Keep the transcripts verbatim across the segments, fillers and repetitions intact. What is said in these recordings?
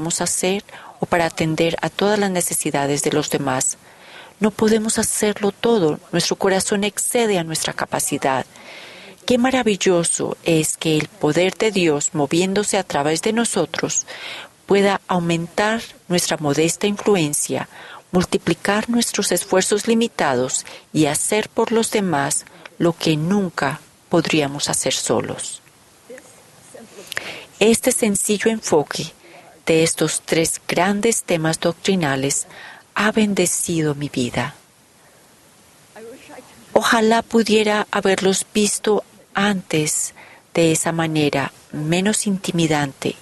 podamos hacer o para atender a todas las necesidades de los demás. No podemos hacerlo todo. Nuestro corazón excede a nuestra capacidad. Qué maravilloso es que el poder de Dios, moviéndose a través de nosotros, pueda aumentar nuestra modesta influencia, multiplicar nuestros esfuerzos limitados y hacer por los demás lo que nunca podríamos hacer solos. Este sencillo enfoque de estos tres grandes temas doctrinales ha bendecido mi vida. Ojalá pudiera haberlos visto antes de esa manera, menos intimidante.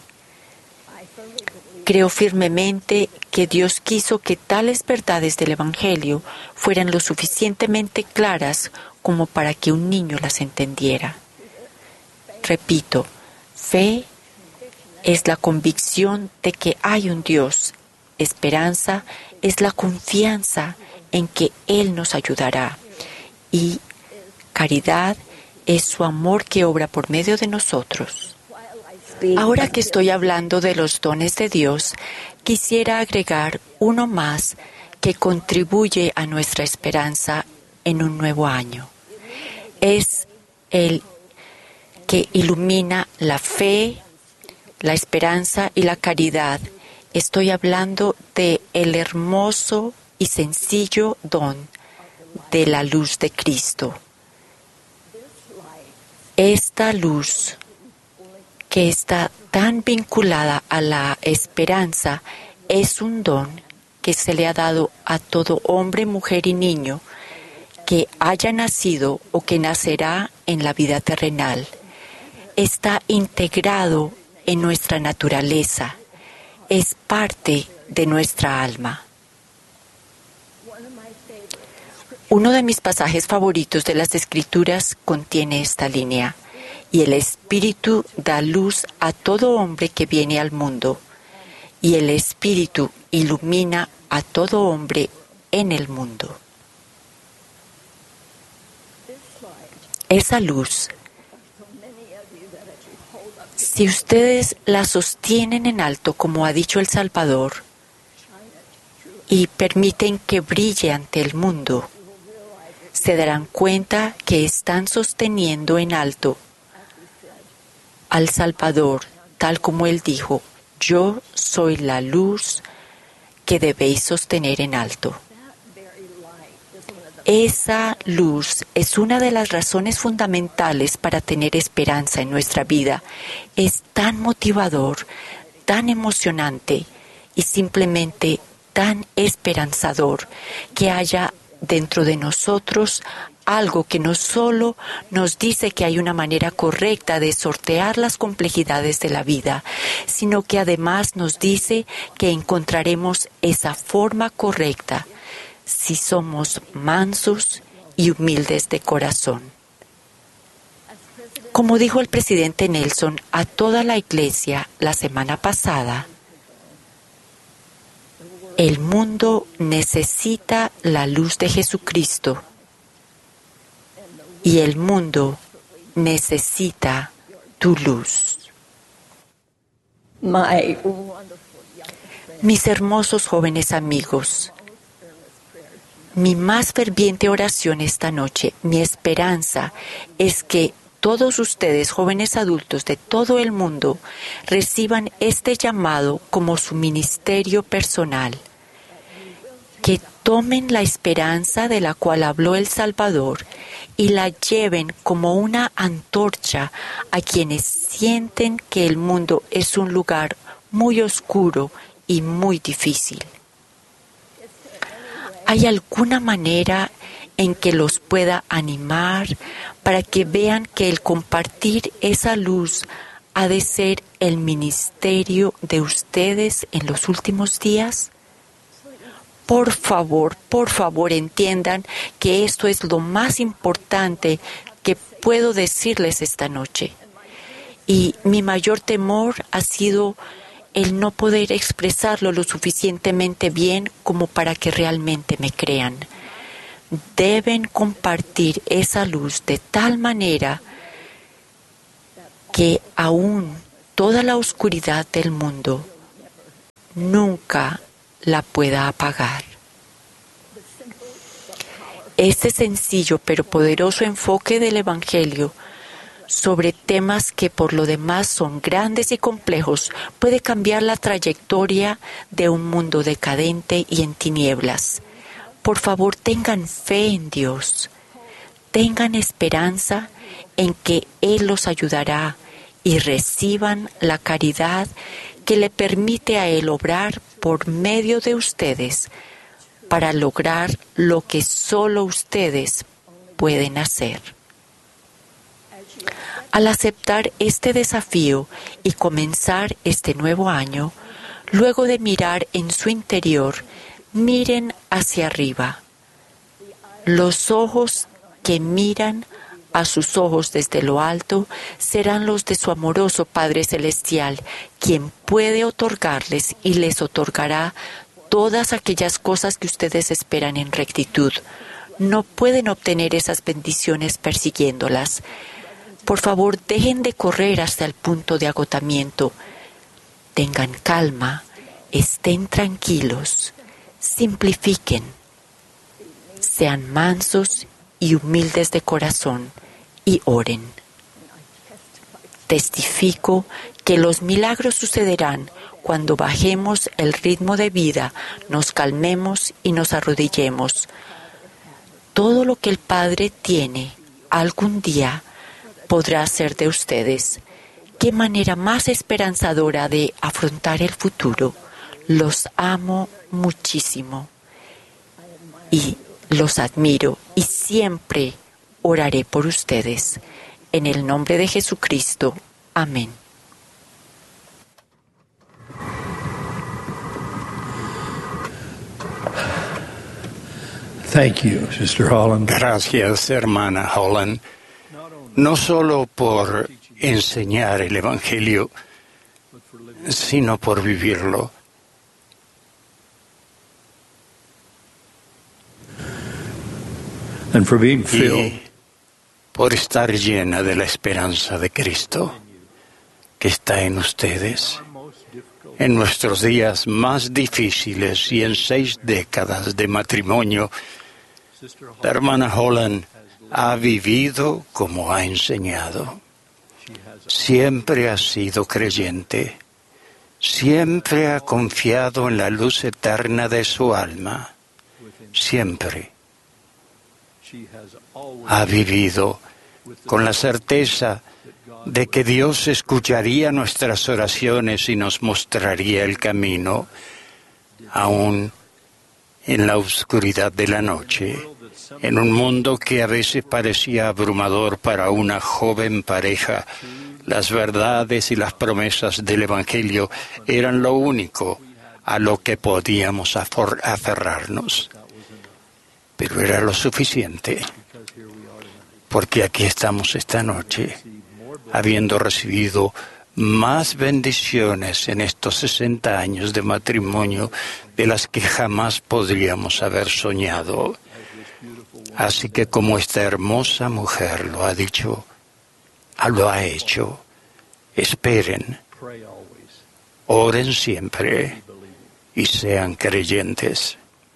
Creo firmemente que Dios quiso que tales verdades del Evangelio fueran lo suficientemente claras como para que un niño las entendiera. Repito, fe es la convicción de que hay un Dios. Esperanza es la confianza en que Él nos ayudará. Y caridad es su amor que obra por medio de nosotros. Ahora que estoy hablando de los dones de Dios, quisiera agregar uno más que contribuye a nuestra esperanza en un nuevo año. Es el que ilumina la fe, la esperanza y la caridad. Estoy hablando de el hermoso y sencillo don de la luz de Cristo. Esta luz que está tan vinculada a la esperanza es un don que se le ha dado a todo hombre, mujer y niño que haya nacido o que nacerá en la vida terrenal. Está integrado en nuestra naturaleza, es parte de nuestra alma. Uno de mis pasajes favoritos de las Escrituras contiene esta línea: y el Espíritu da luz a todo hombre que viene al mundo, y el Espíritu ilumina a todo hombre en el mundo. Esa luz, si ustedes la sostienen en alto, como ha dicho el Salvador, y permiten que brille ante el mundo, se darán cuenta que están sosteniendo en alto al Salvador, tal como Él dijo: yo soy la luz que debéis sostener en alto. Esa luz es una de las razones fundamentales para tener esperanza en nuestra vida. Es tan motivador, tan emocionante y simplemente tan esperanzador que haya dentro de nosotros algo que no solo nos dice que hay una manera correcta de sortear las complejidades de la vida, sino que además nos dice que encontraremos esa forma correcta si somos mansos y humildes de corazón. Como dijo el presidente Nelson a toda la iglesia la semana pasada, el mundo necesita la luz de Jesucristo y el mundo necesita tu luz. Mis hermosos jóvenes amigos, mi más ferviente oración esta noche, mi esperanza es que todos ustedes, jóvenes adultos de todo el mundo, reciban este llamado como su ministerio personal. Que tomen la esperanza de la cual habló el Salvador y la lleven como una antorcha a quienes sienten que el mundo es un lugar muy oscuro y muy difícil. ¿Hay alguna manera en que los pueda animar para que vean que el compartir esa luz ha de ser el ministerio de ustedes en los últimos días? Por favor, por favor, entiendan que esto es lo más importante que puedo decirles esta noche. Y mi mayor temor ha sido el no poder expresarlo lo suficientemente bien como para que realmente me crean. Deben compartir esa luz de tal manera que aún toda la oscuridad del mundo nunca la pueda apagar. Este sencillo pero poderoso enfoque del Evangelio sobre temas que por lo demás son grandes y complejos puede cambiar la trayectoria de un mundo decadente y en tinieblas. Por favor, tengan fe en Dios. Tengan esperanza en que Él los ayudará y reciban la caridad que le permite a Él obrar por medio de ustedes para lograr lo que solo ustedes pueden hacer. Al aceptar este desafío y comenzar este nuevo año, luego de mirar en su interior, miren hacia arriba. Los ojos que miran a sus ojos desde lo alto serán los de su amoroso Padre Celestial, quien puede otorgarles y les otorgará todas aquellas cosas que ustedes esperan en rectitud. No pueden obtener esas bendiciones persiguiéndolas. Por favor, dejen de correr hasta el punto de agotamiento. Tengan calma, estén tranquilos, simplifiquen, sean mansos y humildes de corazón y oren. Testifico que los milagros sucederán cuando bajemos el ritmo de vida, nos calmemos y nos arrodillemos. Todo lo que el Padre tiene algún día podrá ser de ustedes. Qué manera más esperanzadora de afrontar el futuro. Los amo muchísimo y los admiro y siempre oraré por ustedes. En el nombre de Jesucristo. Amén. Thank you, Sister Holland. Gracias, hermana Holland, no solo por enseñar el Evangelio, sino por vivirlo. And for being Y filled por estar llena de la esperanza de Cristo que está en ustedes. En nuestros días más difíciles y en seis décadas de matrimonio, la hermana Holland ha vivido como ha enseñado. Siempre ha sido creyente. Siempre ha confiado en la luz eterna de su alma. Siempre ha vivido con la certeza de que Dios escucharía nuestras oraciones y nos mostraría el camino, aún en la oscuridad de la noche, en un mundo que a veces parecía abrumador para una joven pareja. Las verdades y las promesas del Evangelio eran lo único a lo que podíamos aferrarnos. Pero era lo suficiente, porque aquí estamos esta noche, habiendo recibido más bendiciones en estos sesenta años de matrimonio de las que jamás podríamos haber soñado. Así que como esta hermosa mujer lo ha dicho, lo ha hecho, esperen, oren siempre y sean creyentes.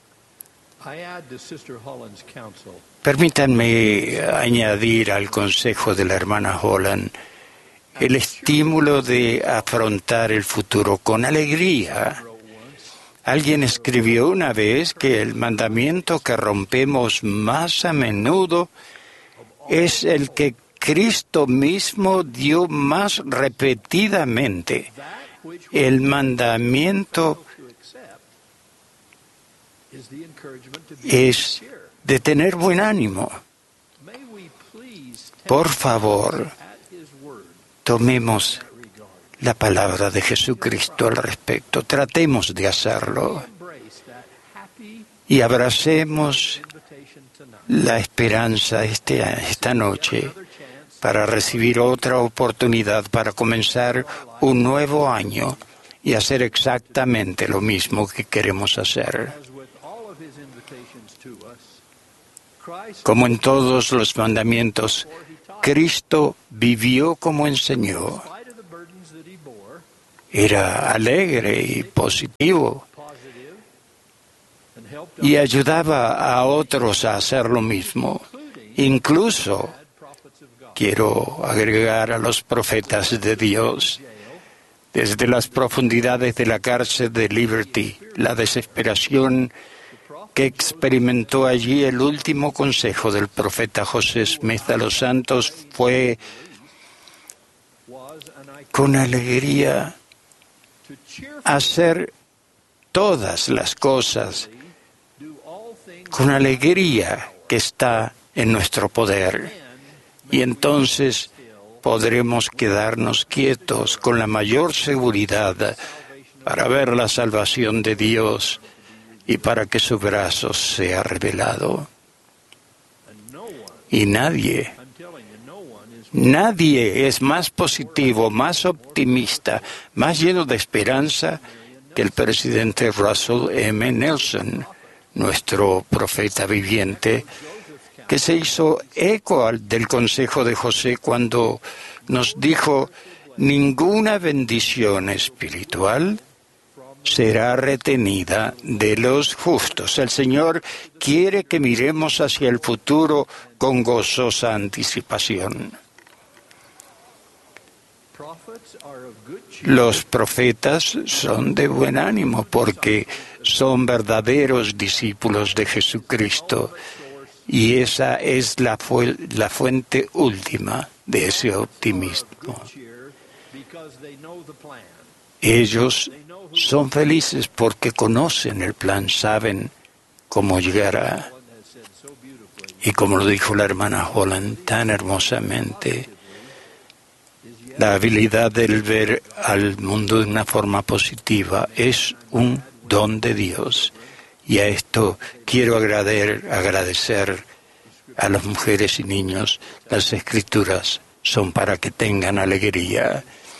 Permítanme añadir al consejo de la hermana Holland el estímulo de afrontar el futuro con alegría. Alguien escribió una vez que el mandamiento que rompemos más a menudo es el que Cristo mismo dio más repetidamente. El mandamiento es de tener buen ánimo. Por favor, tomemos la palabra de Jesucristo al respecto. Tratemos de hacerlo y abracemos la esperanza este, esta noche para recibir otra oportunidad para comenzar un nuevo año y hacer exactamente lo mismo que queremos hacer. Como en todos los mandamientos, Cristo vivió como enseñó. era alegre y positivo y ayudaba a otros a hacer lo mismo. Incluso quiero agregar a los profetas de Dios. Desde las profundidades de la cárcel de Liberty, la desesperación que experimentó allí, el último consejo del profeta José Smith a los santos fue: con alegría hacer todas las cosas, con alegría que está en nuestro poder. Y entonces podremos quedarnos quietos con la mayor seguridad para ver la salvación de Dios y para que su brazo sea revelado. Y nadie, nadie es más positivo, más optimista, más lleno de esperanza que el presidente Russell M. Nelson, nuestro profeta viviente, que se hizo eco del consejo de José cuando nos dijo: ninguna bendición espiritual será retenida de los justos. El Señor quiere que miremos hacia el futuro con gozosa anticipación. Los profetas son de buen ánimo porque son verdaderos discípulos de Jesucristo. Y esa es la, fu- la fuente última de ese optimismo. Ellos son felices porque conocen el plan, saben cómo llegará. Y como lo dijo la hermana Holland tan hermosamente, la habilidad de ver al mundo de una forma positiva es un don de Dios. Y a esto quiero agradecer, agradecer a las mujeres y niños. Las Escrituras son para que tengan alegría.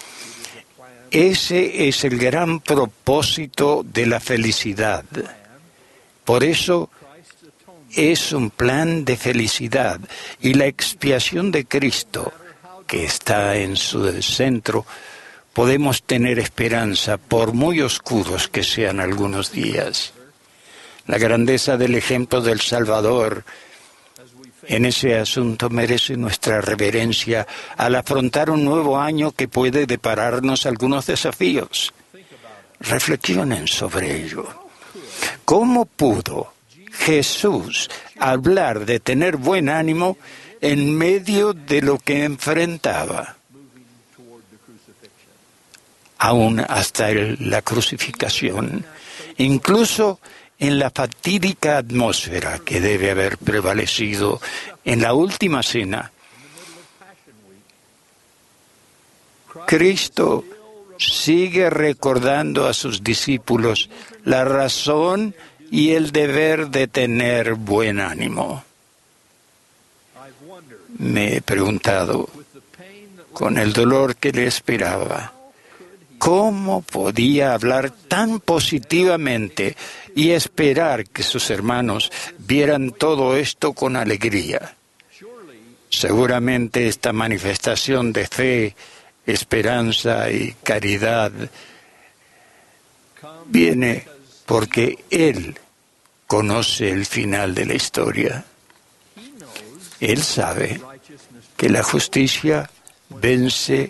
Ese es el gran propósito de la felicidad. Por eso es un plan de felicidad. Y la expiación de Cristo, que está en su centro, podemos tener esperanza por muy oscuros que sean algunos días. La grandeza del ejemplo del Salvador en ese asunto merece nuestra reverencia al afrontar un nuevo año que puede depararnos algunos desafíos. Reflexionen sobre ello. ¿Cómo pudo Jesús hablar de tener buen ánimo en medio de lo que enfrentaba, aún hasta el, la crucificación, incluso en la fatídica atmósfera que debe haber prevalecido en la última cena? Cristo sigue recordando a sus discípulos la razón y el deber de tener buen ánimo. Me he preguntado, con el dolor que le esperaba, ¿cómo podía hablar tan positivamente y esperar que sus hermanos vieran todo esto con alegría? Seguramente esta manifestación de fe, esperanza y caridad viene porque Él conoce el final de la historia. Él sabe que la justicia vence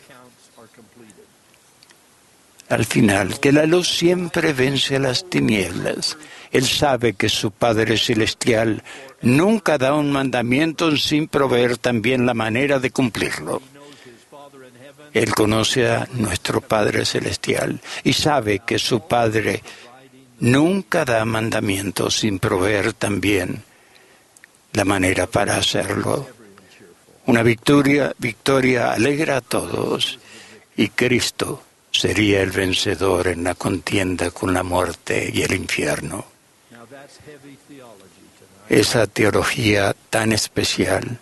al final, que la luz siempre vence a las tinieblas. Él sabe que su Padre Celestial nunca da un mandamiento sin proveer también la manera de cumplirlo. Él conoce a nuestro Padre Celestial y sabe que su Padre nunca da mandamientos sin proveer también la manera para hacerlo. Una victoria, victoria alegra a todos, y Cristo sería el vencedor en la contienda con la muerte y el infierno. Esa teología tan especial.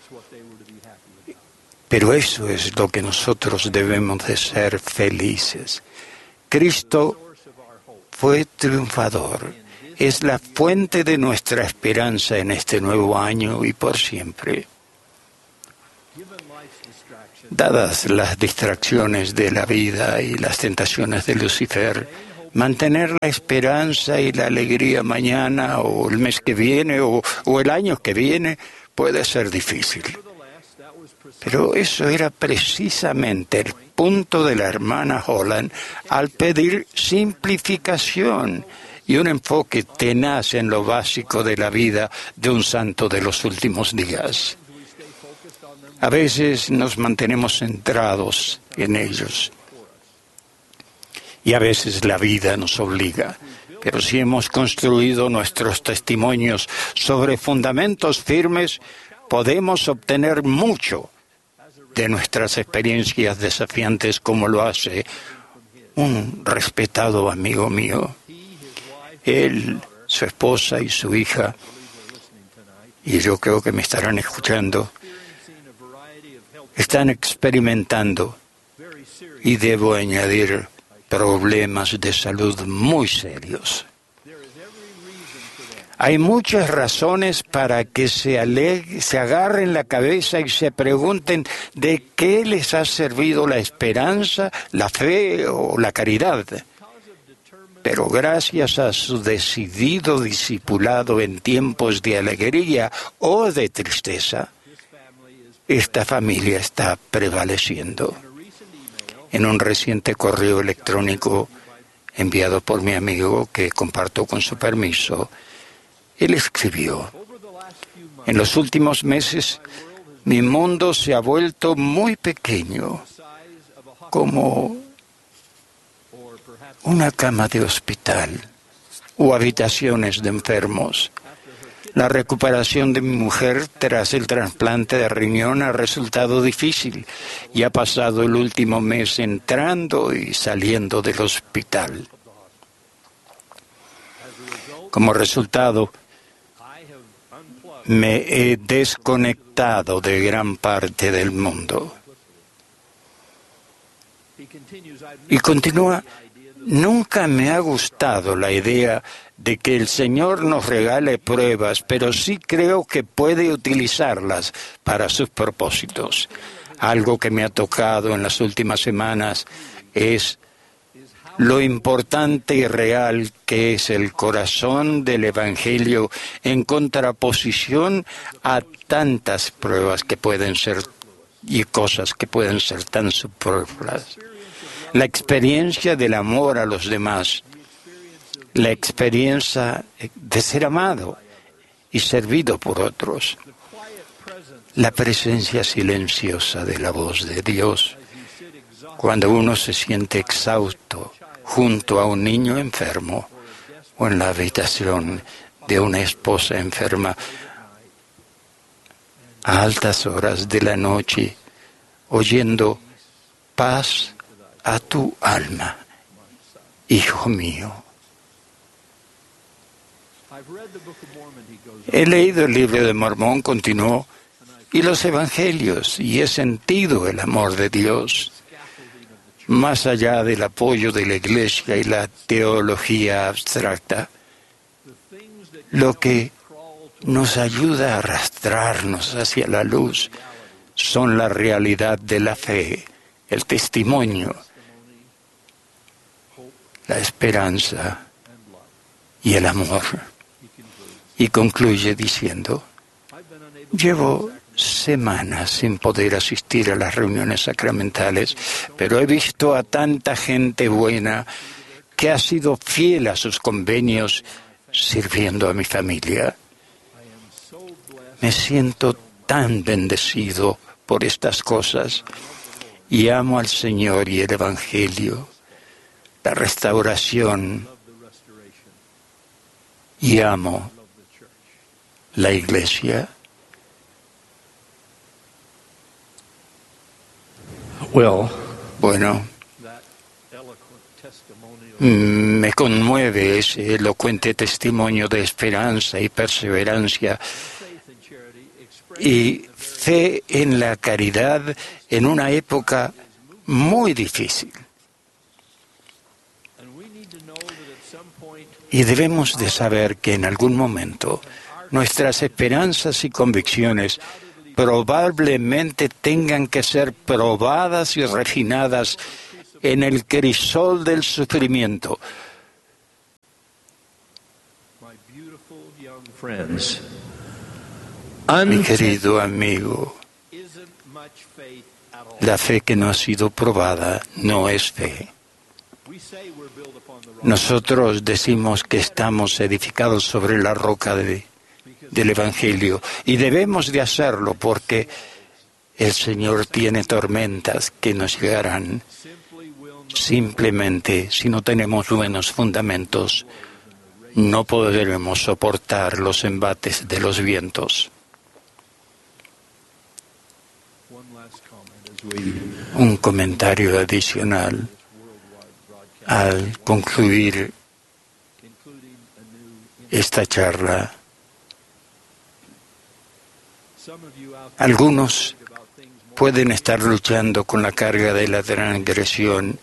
Pero eso es lo que nosotros debemos de ser felices. Cristo fue triunfador. Es la fuente de nuestra esperanza en este nuevo año y por siempre. dadas las distracciones de la vida y las tentaciones de Lucifer, mantener la esperanza y la alegría mañana o el mes que viene o, o el año que viene puede ser difícil. Pero eso era precisamente el punto de la hermana Holland al pedir simplificación y un enfoque tenaz en lo básico de la vida de un santo de los últimos días. A veces nos mantenemos centrados en ellos y a veces la vida nos obliga. Pero si hemos construido nuestros testimonios sobre fundamentos firmes, podemos obtener mucho de nuestras experiencias desafiantes, como lo hace un respetado amigo mío. Él, su esposa y su hija, y yo creo que me estarán escuchando, están experimentando, y debo añadir, problemas de salud muy serios. Hay muchas razones para que se, ale- se agarren la cabeza y se pregunten de qué les ha servido la esperanza, la fe o la caridad. Pero gracias a su decidido discipulado en tiempos de alegría o de tristeza, esta familia está prevaleciendo. En un reciente correo electrónico enviado por mi amigo, que comparto con su permiso, él escribió: en los últimos meses mi mundo se ha vuelto muy pequeño, como una cama de hospital o habitaciones de enfermos. La recuperación de mi mujer tras el trasplante de riñón ha resultado difícil y ha pasado el último mes entrando y saliendo del hospital. Como resultado, me he desconectado de gran parte del mundo. Y continúa: nunca me ha gustado la idea de que el Señor nos regale pruebas, pero sí creo que puede utilizarlas para sus propósitos. Algo que me ha tocado en las últimas semanas es lo importante y real que es el corazón del Evangelio en contraposición a tantas pruebas que pueden ser y cosas que pueden ser tan superfluas. La experiencia del amor a los demás, la experiencia de ser amado y servido por otros, la presencia silenciosa de la voz de Dios, cuando uno se siente exhausto junto a un niño enfermo o en la habitación de una esposa enferma a altas horas de la noche, oyendo: paz a tu alma, hijo mío. He leído el libro de Mormón, continuó, y los evangelios, y he sentido el amor de Dios, más allá del apoyo de la Iglesia y la teología abstracta. Lo que nos ayuda a arrastrarnos hacia la luz son la realidad de la fe, el testimonio, la esperanza y el amor. Y concluye diciendo: llevo semanas sin poder asistir a las reuniones sacramentales, pero he visto a tanta gente buena que ha sido fiel a sus convenios sirviendo a mi familia. Me siento tan bendecido por estas cosas y amo al Señor y el Evangelio, la restauración, y amo la Iglesia. Well, Bueno, me conmueve ese elocuente testimonio de esperanza y perseverancia y fe en la caridad en una época muy difícil. Y debemos de saber que en algún momento nuestras esperanzas y convicciones probablemente tengan que ser probadas y refinadas en el crisol del sufrimiento. Mi querido amigo, la fe que no ha sido probada no es fe. Nosotros decimos que estamos edificados sobre la roca de, del Evangelio y debemos de hacerlo porque el Señor tiene tormentas que nos llegarán. Simplemente, si no tenemos buenos fundamentos, no podremos soportar los embates de los vientos. Un comentario adicional al concluir esta charla. Algunos pueden estar luchando con la carga de la transgresión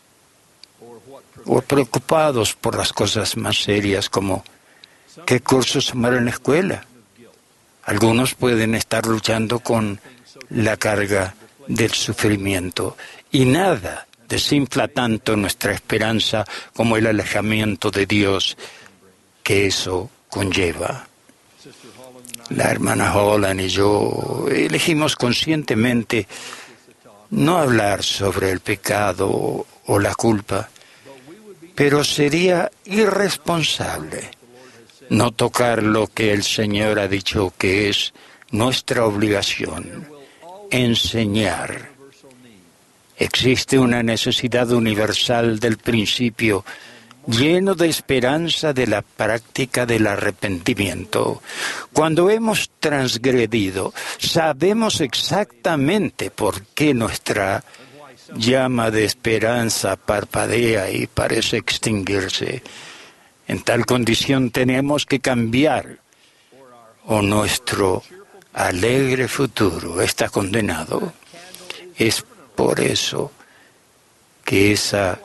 o preocupados por las cosas más serias como qué cursos tomar en la escuela. Algunos pueden estar luchando con la carga del sufrimiento y nada desinfla tanto nuestra esperanza como el alejamiento de Dios que eso conlleva. La hermana Holland y yo elegimos conscientemente no hablar sobre el pecado o la culpa, pero sería irresponsable no tocar lo que el Señor ha dicho que es nuestra obligación, enseñar. Existe una necesidad universal del principio, lleno de esperanza de la práctica del arrepentimiento. Cuando hemos transgredido, sabemos exactamente por qué nuestra llama de esperanza parpadea y parece extinguirse. En tal condición tenemos que cambiar o nuestro alegre futuro está condenado. Es por eso que esa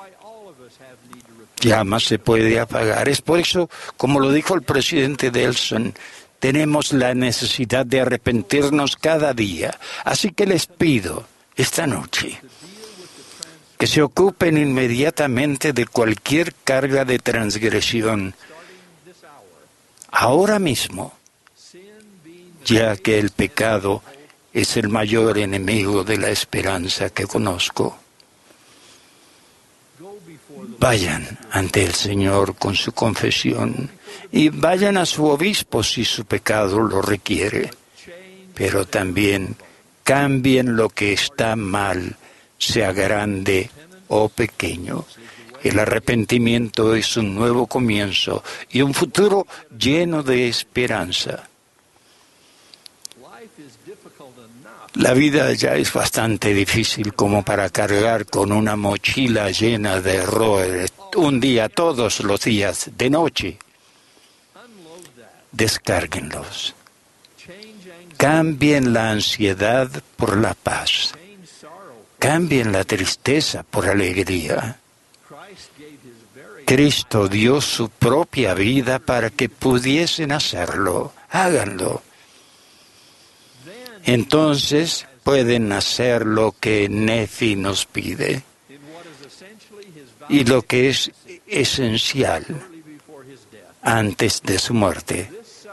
llama se puede apagar. Es por eso, como lo dijo el presidente Nelson, tenemos la necesidad de arrepentirnos cada día. Así que les pido esta noche que se ocupen inmediatamente de cualquier carga de transgresión, ahora mismo, ya que el pecado es el mayor enemigo de la esperanza que conozco. Vayan ante el Señor con su confesión y vayan a su obispo si su pecado lo requiere, pero también cambien lo que está mal, sea grande o pequeño. El arrepentimiento es un nuevo comienzo y un futuro lleno de esperanza. La vida ya es bastante difícil como para cargar con una mochila llena de errores un día, todos los días, de noche. Descárguenlos. Cambien la ansiedad por la paz. Cambien la tristeza por alegría. Cristo dio su propia vida para que pudiesen hacerlo. Háganlo. Entonces pueden hacer lo que Nefi nos pide y lo que es esencial antes de su muerte.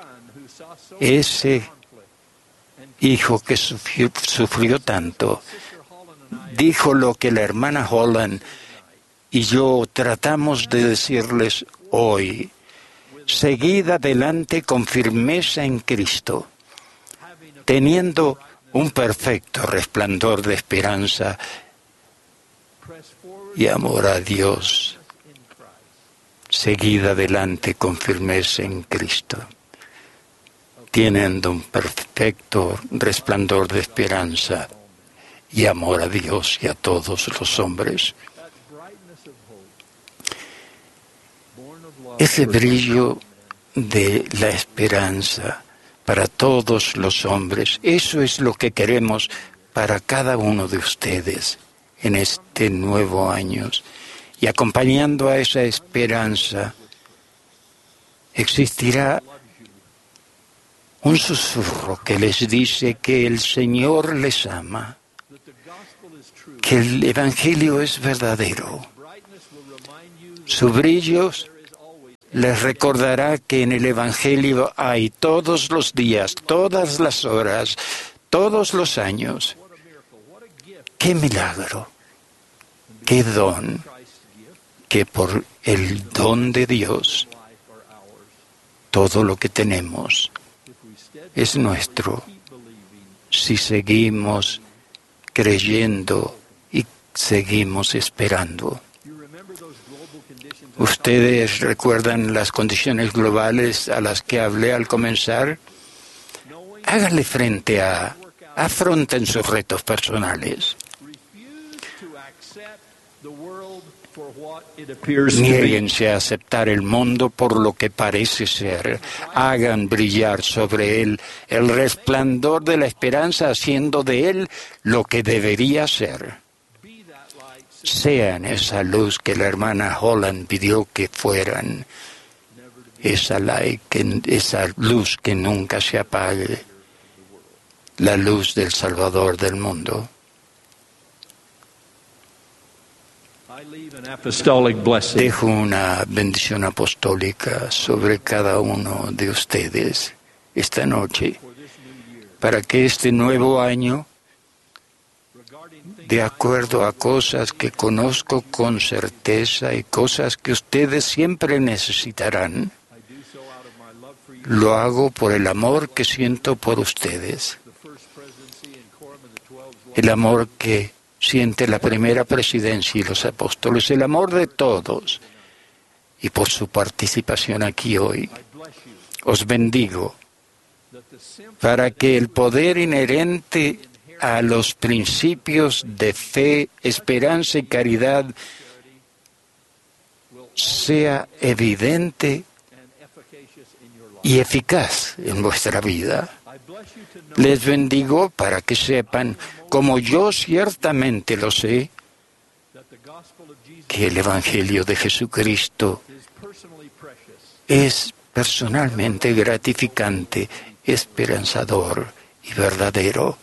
Ese hijo que sufrió, sufrió tanto, dijo lo que la hermana Holland y yo tratamos de decirles hoy: seguid adelante con firmeza en Cristo, teniendo un perfecto resplandor de esperanza y amor a Dios. Seguid adelante con firmeza en Cristo, teniendo un perfecto resplandor de esperanza y amor a Dios y a todos los hombres. Ese brillo de la esperanza para todos los hombres, eso es lo que queremos para cada uno de ustedes en este nuevo año. Y acompañando a esa esperanza, existirá un susurro que les dice que el Señor les ama, que el Evangelio es verdadero. Su brillo les recordará que en el Evangelio hay todos los días, todas las horas, todos los años. ¡Qué milagro! ¡Qué don! Que por el don de Dios, todo lo que tenemos es nuestro si seguimos creyendo y seguimos esperando. ¿Ustedes recuerdan las condiciones globales a las que hablé al comenzar? Háganle frente a, afronten sus retos personales. Niéguense a aceptar el mundo por lo que parece ser. Hagan brillar sobre él el resplandor de la esperanza, haciendo de él lo que debería ser. Sean esa luz que la hermana Holland pidió que fueran. Esa, light que, esa luz que nunca se apague. La luz del Salvador del mundo. Dejo una bendición apostólica sobre cada uno de ustedes esta noche para que este nuevo año, de acuerdo a cosas que conozco con certeza y cosas que ustedes siempre necesitarán, lo hago por el amor que siento por ustedes, el amor que siente la primera presidencia y los apóstoles, el amor de todos, y por su participación aquí hoy. Os bendigo para que el poder inherente a los principios de fe, esperanza y caridad sea evidente y eficaz en vuestra vida. Les bendigo para que sepan, como yo ciertamente lo sé, que el Evangelio de Jesucristo es personalmente gratificante, esperanzador y verdadero.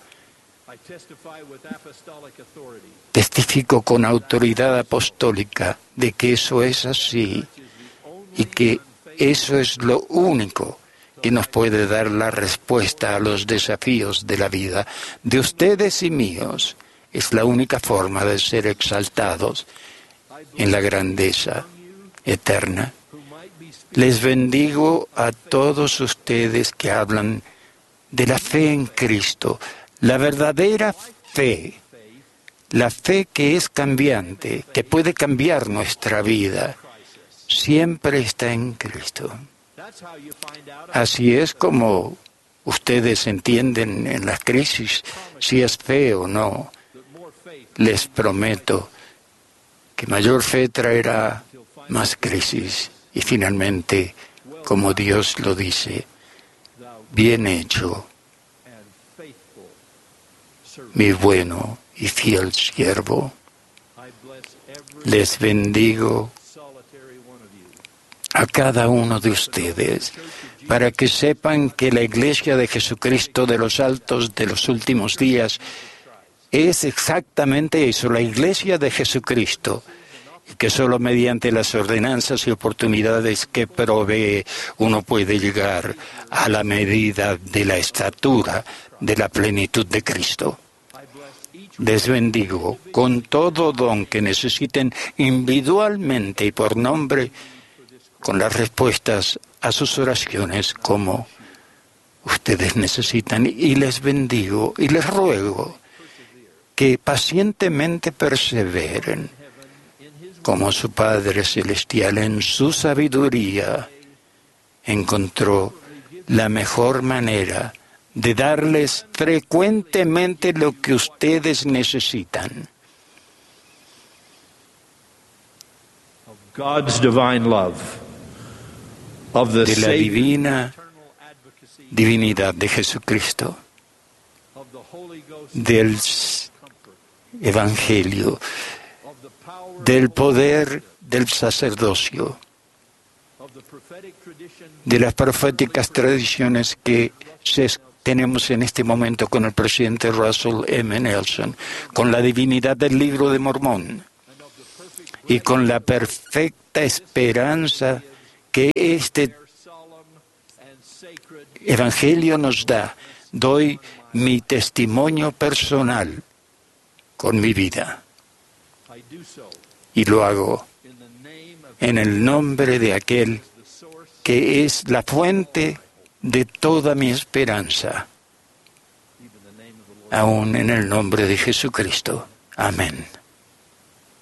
Testifico con autoridad apostólica de que eso es así y que eso es lo único que nos puede dar la respuesta a los desafíos de la vida, de ustedes y míos. Es la única forma de ser exaltados en la grandeza eterna. Les bendigo a todos ustedes que hablan de la fe en Cristo, la verdadera fe, la fe que es cambiante, que puede cambiar nuestra vida, siempre está en Cristo. Así es como ustedes entienden en las crisis si es fe o no. Les prometo que mayor fe traerá más crisis. Y finalmente, como Dios lo dice, bien hecho, mi bueno y fiel siervo. Les bendigo a cada uno de ustedes, para que sepan que la Iglesia de Jesucristo de los Altos de los últimos días es exactamente eso, la Iglesia de Jesucristo, y que solo mediante las ordenanzas y oportunidades que provee uno puede llegar a la medida de la estatura de la plenitud de Cristo. Les bendigo con todo don que necesiten individualmente y por nombre, con las respuestas a sus oraciones como ustedes necesitan. Y les bendigo y les ruego que pacientemente perseveren, como su Padre Celestial en su sabiduría encontró la mejor manera de darles frecuentemente lo que ustedes necesitan. God's divine love. De la divina divinidad de Jesucristo, del Evangelio, del poder del sacerdocio, de las proféticas tradiciones que se, tenemos en este momento con el presidente Russell M. Nelson, con la divinidad del Libro de Mormón y con la perfecta esperanza que este Evangelio nos da. Doy mi testimonio personal con mi vida y lo hago en el nombre de aquel que es la fuente de toda mi esperanza, aún en el nombre de Jesucristo. Amén.